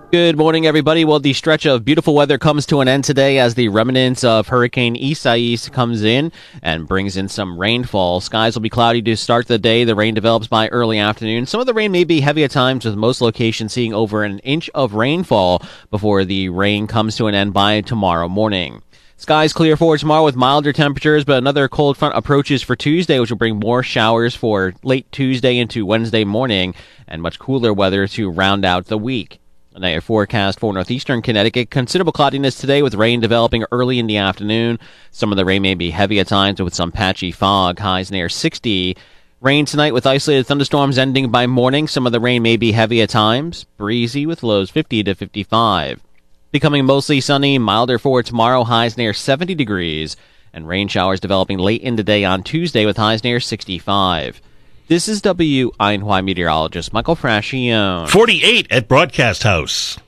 Good morning, everybody. Well, the stretch of beautiful weather comes to an end today as the remnants of Hurricane Isaias comes in and brings in some rainfall. Skies will be cloudy to start the day. The rain develops by early afternoon. Some of the rain may be heavy at times, with most locations seeing over an inch of rainfall before the rain comes to an end by tomorrow morning. Skies clear for tomorrow with milder temperatures, but another cold front approaches for Tuesday, which will bring more showers for late Tuesday into Wednesday morning and much cooler weather to round out the week. A forecast for northeastern Connecticut. Considerable cloudiness today with rain developing early in the afternoon. Some of the rain may be heavy at times with some patchy fog. Highs near 60. Rain tonight with isolated thunderstorms ending by morning. Some of the rain may be heavy at times. Breezy with lows 50 to 55. Becoming mostly sunny, milder for tomorrow. Highs near 70 degrees. And rain showers developing late in the day on Tuesday with highs near 65. This is WINY meteorologist Michael Frascione. 48 at Broadcast House.